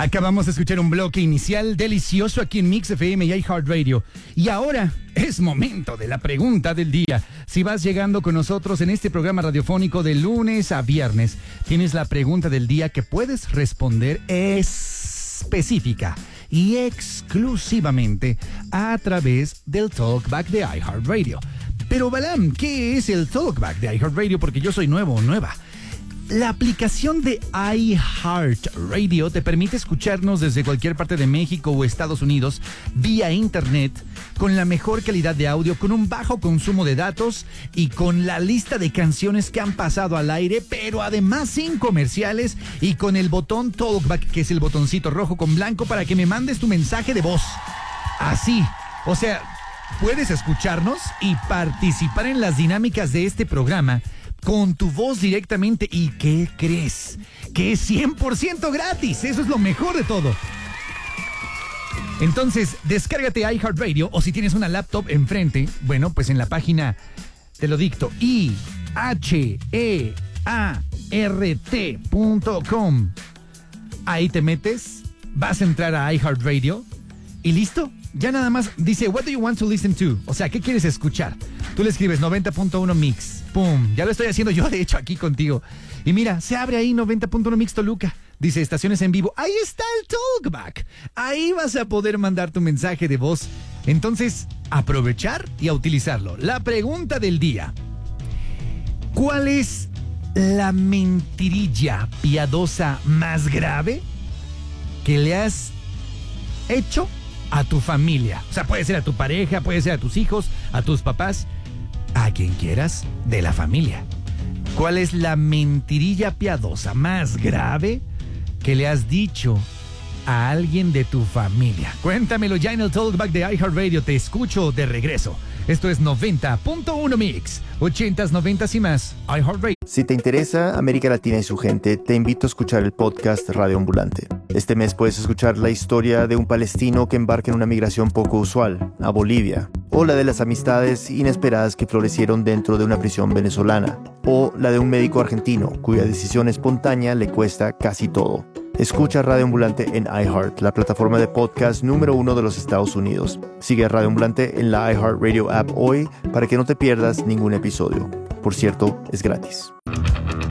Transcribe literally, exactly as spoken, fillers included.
Acabamos de escuchar un bloque inicial delicioso aquí en Mix F M y iHeartRadio. Y ahora es momento de la pregunta del día. Si vas llegando con nosotros en este programa radiofónico de lunes a viernes, tienes la pregunta del día que puedes responder específica y exclusivamente a través del Talkback de iHeartRadio. Pero Balam, ¿qué es el Talkback de iHeartRadio? Porque yo soy nuevo o nueva. La aplicación de iHeartRadio te permite escucharnos desde cualquier parte de México o Estados Unidos vía internet, con la mejor calidad de audio, con un bajo consumo de datos y con la lista de canciones que han pasado al aire, pero además sin comerciales y con el botón Talkback, que es el botoncito rojo con blanco para que me mandes tu mensaje de voz. Así, o sea, puedes escucharnos y participar en las dinámicas de este programa con tu voz directamente. ¿Y qué crees? Que es cien por ciento gratis. Eso es lo mejor de todo. Entonces, descárgate iHeartRadio, o si tienes una laptop enfrente, bueno, pues en la página, te lo dicto, i h e a r t punto com. Ahí te metes, vas a entrar a iHeartRadio y listo. Ya nada más dice, what do you want to listen to? O sea, ¿qué quieres escuchar? Tú le escribes noventa punto uno Mix. ¡Pum! Ya lo estoy haciendo yo, de hecho, aquí contigo. Y mira, se abre ahí noventa punto uno Mix Toluca. Dice estaciones en vivo. Ahí está el Talkback. Ahí vas a poder mandar tu mensaje de voz. Entonces, aprovechar y a utilizarlo. La pregunta del día. ¿Cuál es la mentirilla piadosa más grave que le has hecho a tu familia? O sea, puede ser a tu pareja, puede ser a tus hijos, a tus papás, a quien quieras de la familia. ¿Cuál es la mentirilla piadosa más grave que le has dicho a alguien de tu familia? Cuéntamelo ya en el Talkback de iHeartRadio. Te escucho de regreso. Esto es noventa punto uno Mix, ochentas, noventas y más, iHeartRadio. Si te interesa América Latina y su gente, te invito a escuchar el podcast Radio Ambulante. Este mes puedes escuchar la historia de un palestino que embarca en una migración poco usual, a Bolivia, o la de las amistades inesperadas que florecieron dentro de una prisión venezolana, o la de un médico argentino cuya decisión espontánea le cuesta casi todo. Escucha Radio Ambulante en iHeart, la plataforma de podcast número uno de los Estados Unidos. Sigue a Radio Ambulante en la iHeartRadio app hoy para que no te pierdas ningún episodio. Por cierto, es gratis.